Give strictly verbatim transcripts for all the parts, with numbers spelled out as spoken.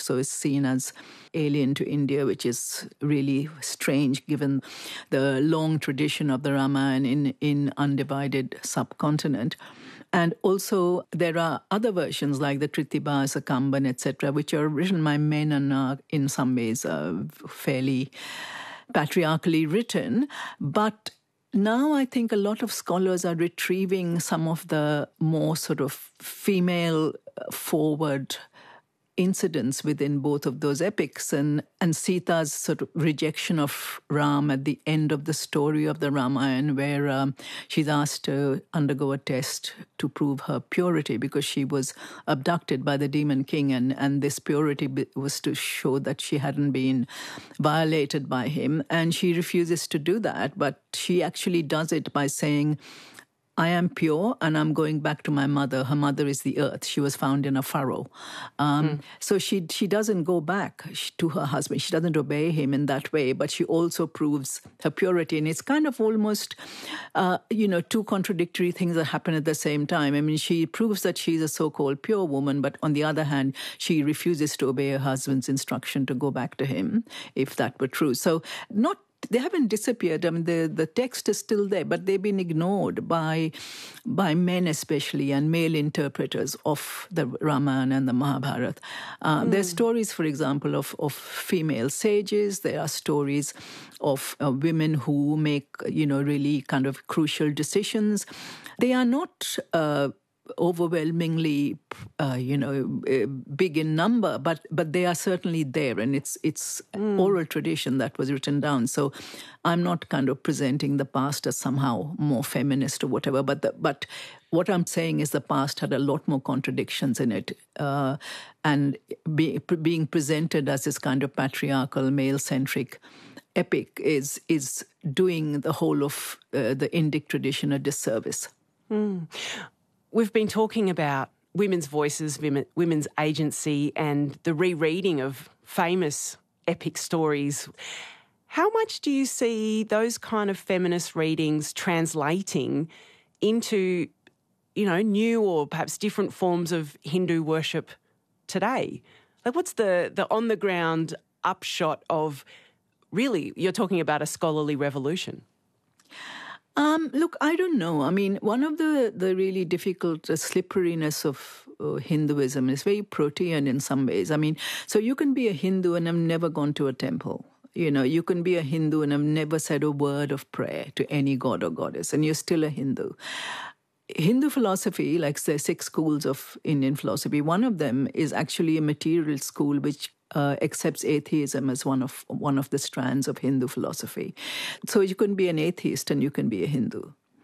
so is seen as alien to India, which is really strange given the long tradition of the Ramayana in, in undivided subcontinent. And also there are other versions like the Tritibhasa, Kamban, et cetera, which are written by men and are in some ways uh, fairly patriarchally written. But now I think a lot of scholars are retrieving some of the more sort of female-forward incidents within both of those epics, and, and Sita's sort of rejection of Ram at the end of the story of the Ramayana, where um, she's asked to undergo a test to prove her purity because she was abducted by the demon king, and, and this purity was to show that she hadn't been violated by him, and she refuses to do that, but she actually does it by saying, I am pure and I'm going back to my mother. Her mother is the earth. She was found in a furrow. Um, mm. So she she doesn't go back to her husband. She doesn't obey him in that way, but she also proves her purity. And it's kind of almost, uh, you know, two contradictory things that happen at the same time. I mean, she proves that she's a so-called pure woman, but on the other hand, she refuses to obey her husband's instruction to go back to him, if that were true. So not They haven't disappeared. I mean, the, the text is still there, but they've been ignored by by men especially and male interpreters of the Ramayana and the Mahabharata. Uh, mm. There are stories, for example, of, of female sages. There are stories of uh, women who make, you know, really kind of crucial decisions. They are not Uh, overwhelmingly, uh, you know, big in number, but but they are certainly there, and it's it's mm. oral tradition that was written down. So I'm not kind of presenting the past as somehow more feminist or whatever, but the, but what I'm saying is the past had a lot more contradictions in it, uh, and be, being presented as this kind of patriarchal, male-centric epic is is doing the whole of uh, the Indic tradition a disservice. Mm. We've been talking about women's voices, women, women's agency, and the rereading of famous epic stories. How much do you see those kind of feminist readings translating into, you know, new or perhaps different forms of Hindu worship today? Like, what's the, the on-the-ground upshot of, really, you're talking about a scholarly revolution? Um, look, I don't know. I mean, one of the, the really difficult uh, slipperiness of uh, Hinduism is very protean in some ways. I mean, so you can be a Hindu and have never gone to a temple. You know, you can be a Hindu and have never said a word of prayer to any god or goddess, and you're still a Hindu. Hindu philosophy, like the six schools of Indian philosophy, one of them is actually a material school which uh, accepts atheism as one of one of the strands of Hindu philosophy. So you can be an atheist and you can be a Hindu.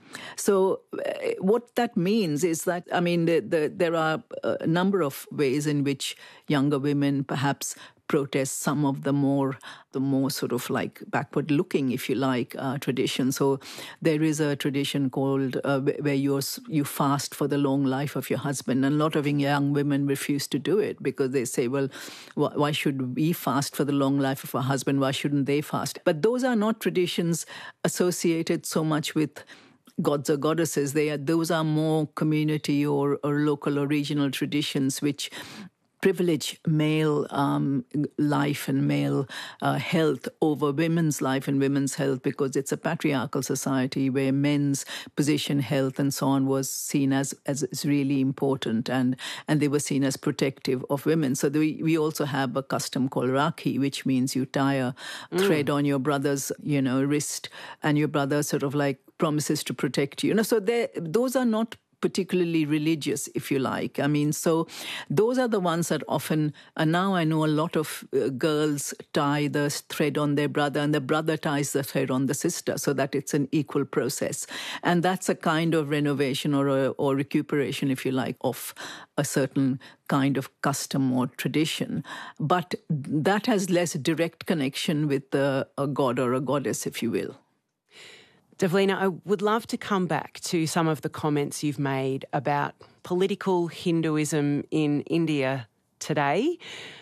So uh, what that means is that, I mean, the, the, there are a number of ways in which younger women perhaps protest some of the more, the more sort of like backward-looking, if you like, uh, tradition. So there is a tradition called uh, where you you fast for the long life of your husband, and a lot of young women refuse to do it because they say, well, wh- why should we fast for the long life of our husband? Why shouldn't they fast? But those are not traditions associated so much with gods or goddesses. They are, those are more community or, or local or regional traditions which privilege male um, life and male uh, health over women's life and women's health, because it's a patriarchal society where men's position, health, and so on was seen as as, as really important, and and they were seen as protective of women. So we, we also have a custom called Rakhi, which means you tie a mm. thread on your brother's, you know, wrist, and your brother sort of like promises to protect you. You know, so those are not particularly religious, if you like. I mean, so those are the ones that often, and now I know a lot of uh, girls tie the thread on their brother and the brother ties the thread on the sister so that it's an equal process. And that's a kind of renovation or, a, or recuperation, if you like, of a certain kind of custom or tradition. But that has less direct connection with the, a god or a goddess, if you will. Devleena, I would love to come back to some of the comments you've made about political Hinduism in India today.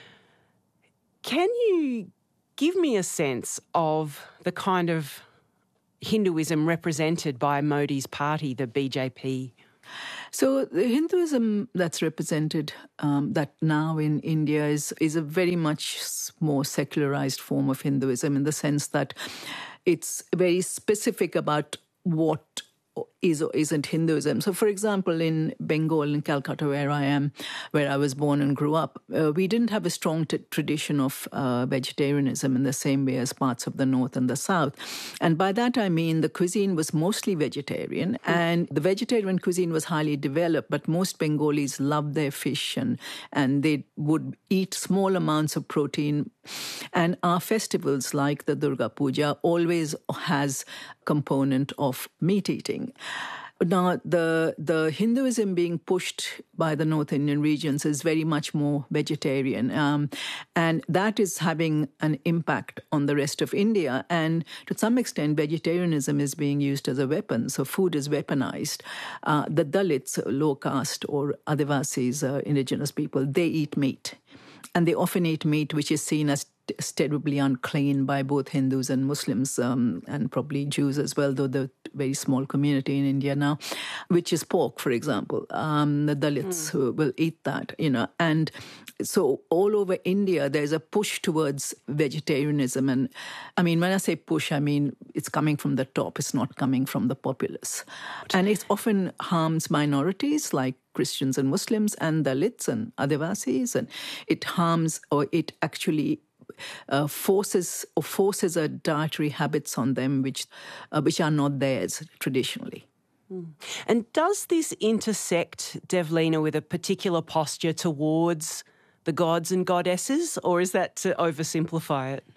Can you give me a sense of the kind of Hinduism represented by Modi's party, the B J P? So the Hinduism that's represented, um, that now in India is is a very much s- more secularized form of Hinduism in the sense that it's very specific about what is or isn't Hinduism. So, for example, in Bengal, in Calcutta, where I am, where I was born and grew up, uh, we didn't have a strong t- tradition of uh, vegetarianism in the same way as parts of the north and the south. And by that I mean the cuisine was mostly vegetarian, and the vegetarian cuisine was highly developed, but most Bengalis loved their fish, and, and they would eat small amounts of protein. And our festivals, like the Durga Puja, always has a component of meat eating. Now, the the Hinduism being pushed by the North Indian regions is very much more vegetarian, um, and that is having an impact on the rest of India. And to some extent, vegetarianism is being used as a weapon. So food is weaponized. Uh, the Dalits, low caste, or Adivasis, uh, indigenous people, they eat meat. And they often eat meat which is seen as terribly unclean by both Hindus and Muslims, um, and probably Jews as well, though they're a very small community in India now, which is pork, for example. Um, the Dalits mm. will eat that, you know. And so all over India, there's a push towards vegetarianism. And I mean, when I say push, I mean it's coming from the top. It's not coming from the populace. And it often harms minorities like Christians and Muslims and Dalits and Adivasis, and it harms, or it actually uh, forces or forces a dietary habits on them which uh, which are not theirs traditionally. Mm. And does this intersect, Devleena, with a particular posture towards the gods and goddesses, or is that to oversimplify it?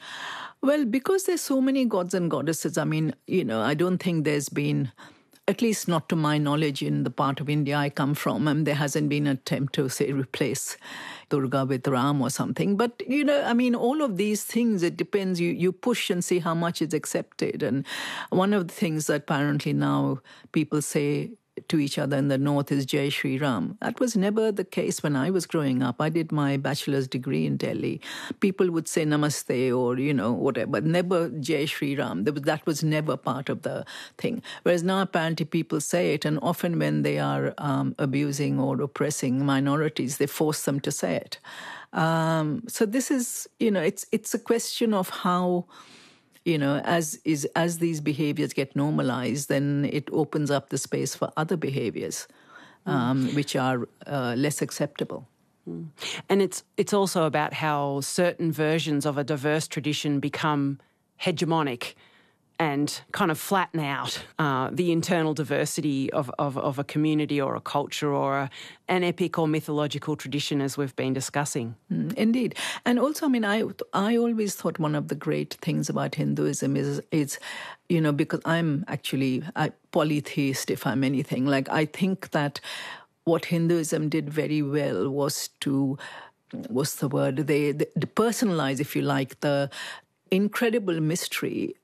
Well, because there's so many gods and goddesses, I mean, you know, I don't think there's been, at least not to my knowledge in the part of India I come from, and there hasn't been an attempt to, say, replace Durga with Ram or something. But, you know, I mean, all of these things, it depends. You, you push and see how much is accepted. And one of the things that apparently now people say to each other in the north is Jai Shri Ram. That was never the case when I was growing up. I did my bachelor's degree in Delhi. People would say Namaste or, you know, whatever, but never Jai Shri Ram. That was never part of the thing. Whereas now apparently people say it, and often when they are um, abusing or oppressing minorities, they force them to say it. Um, so this is, you know, it's it's a question of how, you know, as is as these behaviors get normalized, then it opens up the space for other behaviors um, mm. which are uh, less acceptable. Mm. And it's it's also about how certain versions of a diverse tradition become hegemonic and kind of flatten out uh, the internal diversity of, of, of a community or a culture or a, an epic or mythological tradition, as we've been discussing. Mm, indeed. And also, I mean, I I always thought one of the great things about Hinduism is, is you know, because I'm actually a polytheist, if I'm anything. Like, I think that what Hinduism did very well was to, what's the word, they, they personalize, if you like, the incredible mystery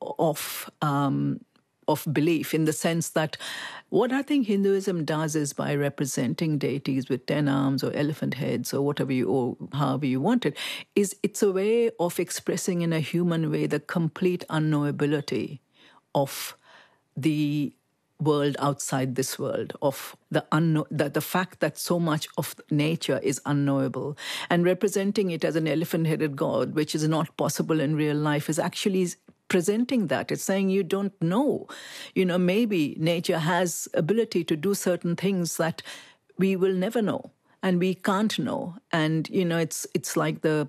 of um, of belief, in the sense that what I think Hinduism does is, by representing deities with ten arms or elephant heads or whatever you, or however you want it, is it's a way of expressing in a human way the complete unknowability of the world outside this world, of the unknown, the, the fact that so much of nature is unknowable, and representing it as an elephant-headed god, which is not possible in real life, is actually presenting that. It's saying you don't know. You know, maybe nature has ability to do certain things that we will never know and we can't know. And, you know, it's it's like the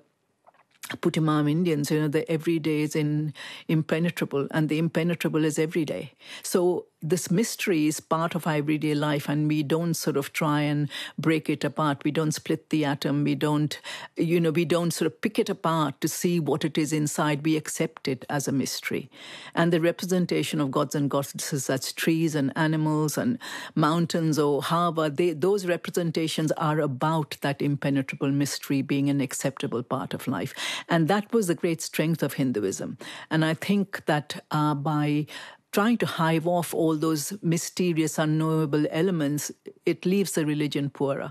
Putimam Indians, you know, the everyday is in impenetrable, and the impenetrable is every day. So this mystery is part of our everyday life, and we don't sort of try and break it apart. We don't split the atom. We don't, you know, we don't sort of pick it apart to see what it is inside. We accept it as a mystery. And the representation of gods and goddesses, such trees and animals and mountains or harbor, they, those representations are about that impenetrable mystery being an acceptable part of life. And that was the great strength of Hinduism. And I think that uh, by trying to hive off all those mysterious, unknowable elements, it leaves the religion poorer.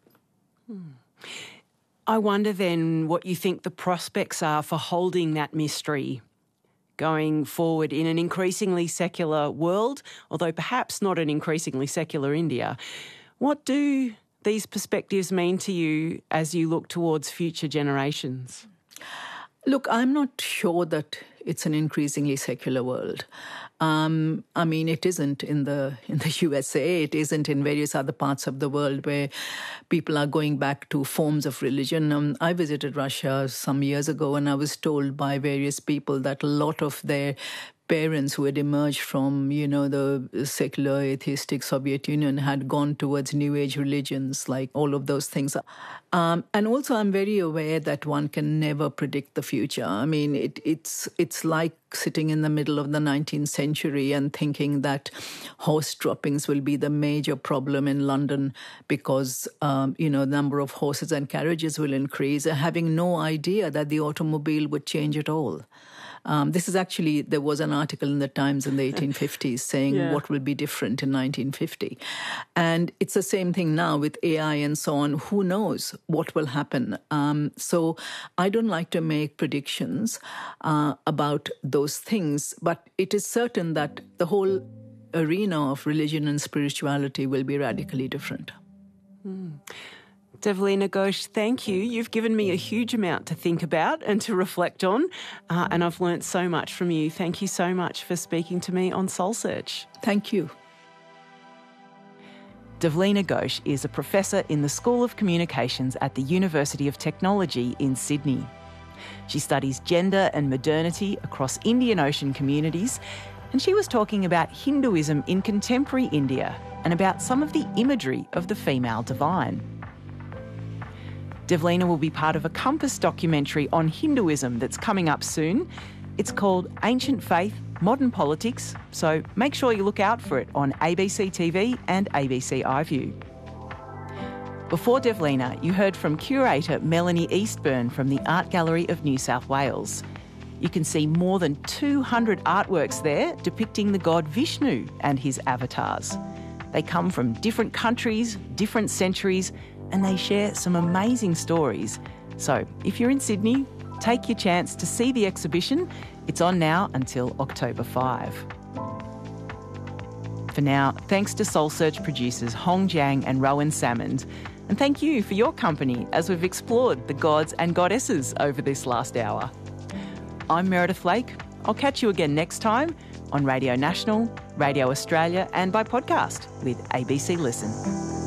Hmm. I wonder then what you think the prospects are for holding that mystery going forward in an increasingly secular world, although perhaps not an increasingly secular India. What do these perspectives mean to you as you look towards future generations? Look, I'm not sure that it's an increasingly secular world. Um, I mean, it isn't in the in the U S A. It isn't in various other parts of the world where people are going back to forms of religion. Um, I visited Russia some years ago, and I was told by various people that a lot of their parents who had emerged from, you know, the secular atheistic Soviet Union had gone towards New Age religions, like all of those things. Um, and also, I'm very aware that one can never predict the future. I mean, it, it's it's like sitting in the middle of the nineteenth century and thinking that horse droppings will be the major problem in London because, um, you know, the number of horses and carriages will increase, having no idea that the automobile would change at all. Um, this is actually, there was an article in the Times in the eighteen fifties saying yeah. what will be different in nineteen fifty. And it's the same thing now with A I and so on. Who knows what will happen? Um, so I don't like to make predictions uh, about those things, but it is certain that the whole arena of religion and spirituality will be radically different. Mm. Devleena Ghosh, thank you. You've given me a huge amount to think about and to reflect on, uh, and I've learnt so much from you. Thank you so much for speaking to me on Soul Search. Thank you. Devleena Ghosh is a professor in the School of Communications at the University of Technology in Sydney. She studies gender and modernity across Indian Ocean communities, and she was talking about Hinduism in contemporary India and about some of the imagery of the female divine. Devleena will be part of a Compass documentary on Hinduism that's coming up soon. It's called Ancient Faith, Modern Politics, so make sure you look out for it on A B C T V and A B C iView. Before Devleena, you heard from curator Melanie Eastburn from the Art Gallery of New South Wales. You can see more than two hundred artworks there depicting the god Vishnu and his avatars. They come from different countries, different centuries, and they share some amazing stories. So if you're in Sydney, take your chance to see the exhibition. It's on now until October fifth. For now, thanks to Soul Search producers Hong Jiang and Rowan Salmond. And thank you for your company as we've explored the gods and goddesses over this last hour. I'm Meredith Lake. I'll catch you again next time on Radio National, Radio Australia and by podcast with A B C Listen.